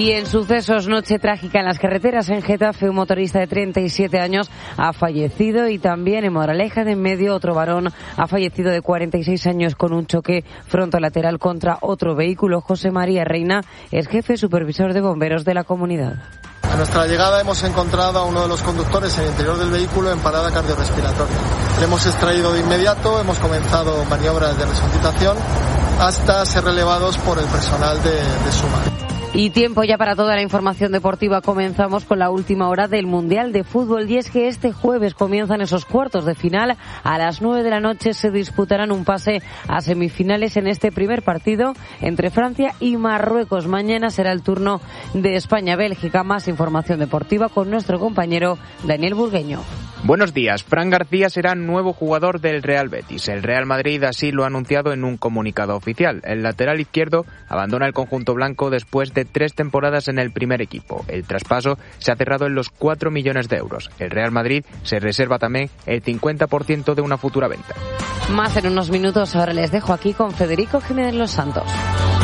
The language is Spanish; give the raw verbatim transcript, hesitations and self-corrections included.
Y en sucesos, noche trágica en las carreteras en Getafe, un motorista de treinta y siete años ha fallecido y también en Moraleja de Enmedio otro varón ha fallecido de cuarenta y seis años con un choque frontolateral contra otro vehículo. José María Reina es jefe supervisor de bomberos de la comunidad. A nuestra llegada hemos encontrado a uno de los conductores en el interior del vehículo en parada cardiorrespiratoria. Le hemos extraído de inmediato, hemos comenzado maniobras de resucitación hasta ser relevados por el personal de, de SUMA. Y tiempo ya para toda la información deportiva. Comenzamos con la última hora del Mundial de Fútbol y es que este jueves comienzan esos cuartos de final. A las nueve de la noche se disputarán un pase a semifinales en este primer partido entre Francia y Marruecos. Mañana será el turno de España-Bélgica. Más información deportiva con nuestro compañero Daniel Burgueño. Buenos días. Fran García será nuevo jugador del Real Betis. El Real Madrid así lo ha anunciado en un comunicado oficial. El lateral izquierdo abandona el conjunto blanco después de tres temporadas en el primer equipo. El traspaso se ha cerrado en los cuatro millones de euros. El Real Madrid se reserva también el cincuenta por ciento de una futura venta. Más en unos minutos. Ahora les dejo aquí con Federico Jiménez Los Santos.